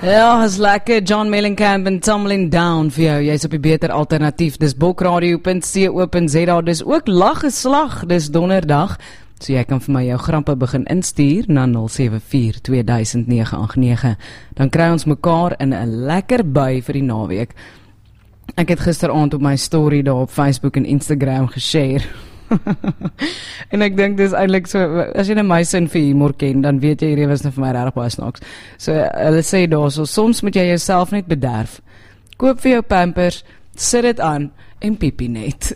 Ja, is lekker. John Mellencamp en Tumbling Down vir jou. Jy's op die beter alternatief. Dis bokradio.co.za. Dis ook lag geslag. Dis donderdag. So jy kan vir my jou grappe begin instuur na 074-2009-89. Dan kry ons mekaar in 'n lekker bui vir die naweek. Ek het gisteraand op my story daar op Facebook en Instagram geshare. En ek dink dis eintlik so, as jy nou my sin vir humor ken, dan weet jy hierdie was nou vir my regtig baie snaaks. So hulle sê daar so, soms moet jy jouself net bederf. Koop vir jou Pampers, sit dit aan en piepie net.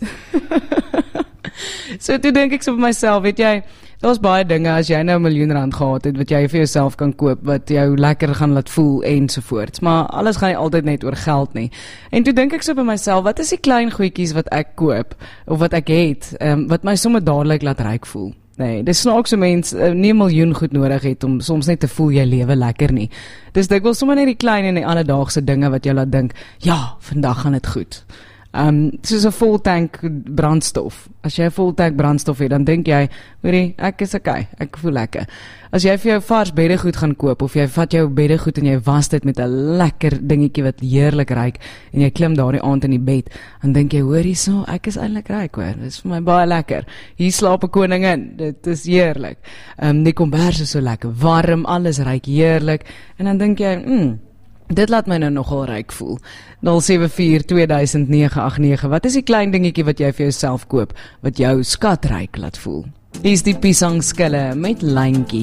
So toe dink ek so vir myself, weet jy, daar's baie dinge as jy nou R1 miljoen gehad het, wat jy vir jouself kan koop, wat jou lekker gaan laat voel ensovoorts. Maar alles gaan nie altyd net oor geld nie. En toe dink ek so by myself, wat is die klein goedjies wat ek koop, of wat ek het, wat my sommer dadelik laat ryk voel? Nee, dis snaaks so mens nie 1 miljoen goed nodig het om soms net te voel jy lewe lekker nie. Dis dikwels sommer net die klein en die alledaagse dinge wat jou laat dink, ja, vandag gaan dit goed. Soos 'n vol tank brandstof. As jy 'n vol tank brandstof het, dan dink jy, hoorie, ek is okay, ek voel lekker. As jy vir jou vars beddegoed gaan koop, of jy vat jou beddegoed en jy was dit met 'n lekker dingetjie wat heerlik ruik, en jy klim daardie aand in die bed, dan dink jy, hoorie so, ek is eintlik ryk hoor, dit is vir my baie lekker. Hier slaap 'n koningin, dit is heerlik. Die kombers is so lekker warm, alles ruik heerlik, en dan dink jy, dit laat my nou nogal ryk voel. 074-2009-89. Wat is die klein dingetjie wat jy vir jouself koop, wat jou skatryk laat voel? Hier is die piesangskille met lyntjie.